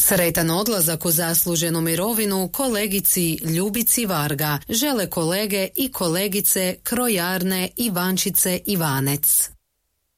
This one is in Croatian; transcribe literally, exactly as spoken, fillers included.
Sretan odlazak u zasluženu mirovinu kolegici Ljubici Varga žele kolege i kolegice Krojarne Ivančice Ivanec.